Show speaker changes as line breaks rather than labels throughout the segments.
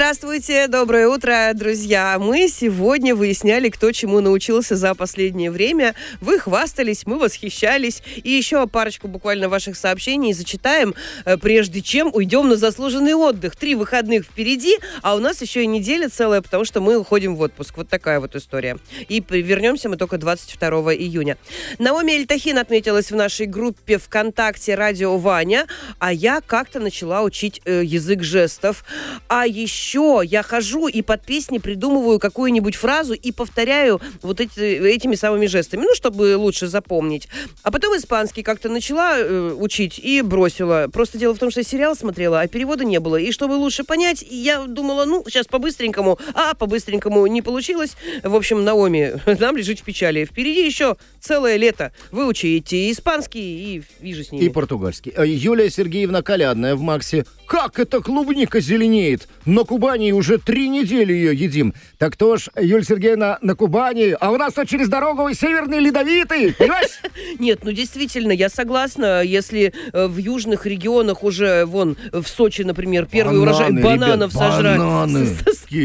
Здравствуйте, доброе утро, друзья. Мы сегодня выясняли, кто чему научился за последнее время. Вы хвастались, мы восхищались. И еще парочку буквально ваших сообщений зачитаем, прежде чем уйдем на заслуженный отдых. 3 выходных впереди, а у нас еще и неделя целая, потому что мы уходим в отпуск. Вот такая вот история. И вернемся мы только 22 июня. Наоми Эльтахин отметилась в нашей группе ВКонтакте «Радио Ваня», а я как-то начала учить язык жестов. А еще я хожу и под песни придумываю какую-нибудь фразу и повторяю вот этими самыми жестами, чтобы лучше запомнить. А потом испанский как-то начала учить и бросила. Просто дело в том, что я сериал смотрела, а перевода не было. И чтобы лучше понять, я думала, сейчас по-быстренькому, а по-быстренькому не получилось. В общем, Наоми, нам лежит в печали. Впереди еще целое лето. Выучите испанский и вижу с ними.
И португальский. Юлия Сергеевна Колядная в Максе. Как это клубника зеленеет? На Кубани уже 3 недели ее едим. Так то ж, Юлия Сергеевна, на Кубани, а у нас то через дорогу Северный Ледовитый, понимаешь?
Нет, действительно, я согласна, если в южных регионах уже, в Сочи, например, первый урожай бананов сожрали.
Бананы.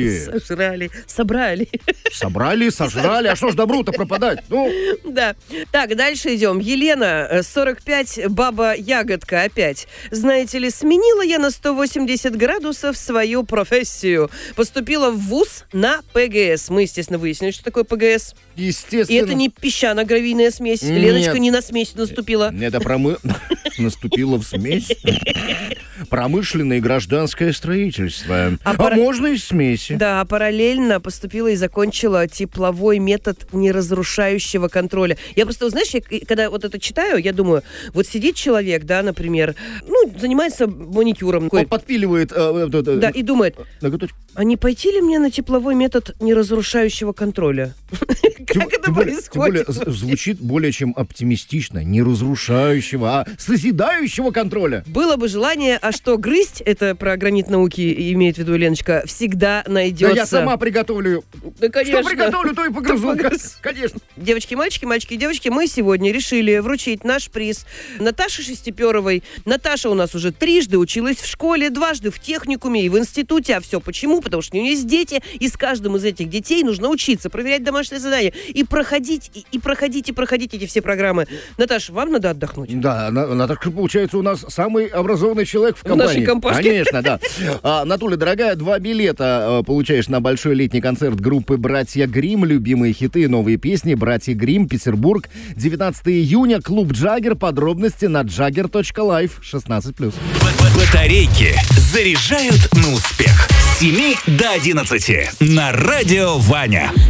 Собрали.
Собрали, сожрали, а что ж добру-то пропадать?
Да. Так, дальше идем. Елена, 45, баба-ягодка опять. Знаете ли, сменила я на 180 градусов свою профессию. Поступила в вуз на ПГС. Мы, естественно, выяснили, что такое ПГС.
Естественно.
И это не песчано-гравийная смесь.
Нет.
Леночка не на смесь наступила.
Это наступила в смесь. Промышленное и гражданское строительство. А можно и смеси.
Да, параллельно поступила и закончила тепловой метод неразрушающего контроля. Я просто, знаешь, когда вот это читаю, я думаю, вот сидит человек, да, например, занимается маникюром.
Он подпиливает.
Да, и думает, а не пойти ли мне на тепловой метод неразрушающего контроля? Как это происходит?
Тем более, звучит более чем оптимистично. Не разрушающего, а созидающего контроля.
Было бы желание, а что грызть, это про гранит науки имеет в виду Леночка, всегда найдется.
Да я сама приготовлю.
Да, конечно.
Что приготовлю, то и погрызу. Конечно.
Девочки, мальчики и девочки, мы сегодня решили вручить наш приз Наташе Шестиперовой. Наташа у нас уже 3 училась в школе, 2 в техникуме и в институте. А все почему? Потому что у нее есть дети, и с каждым из этих детей нужно учиться, проверять домашние задания и проходить эти все программы. Наташа, вам надо отдохнуть.
Да, Наташа, получается, у нас самый образованный человек в компании.
В нашей компашке.
Конечно, да. Натуля, дорогая, 2 билета получаешь на большой летний концерт группы «Братья Гримм». Любимые хиты и новые песни «Братья Гримм», Петербург. 19 июня, клуб «Джаггер». Подробности на jagger.life, 16+.
Батарейки заряжают на успех. С 7 до 11 на Радио Ваня.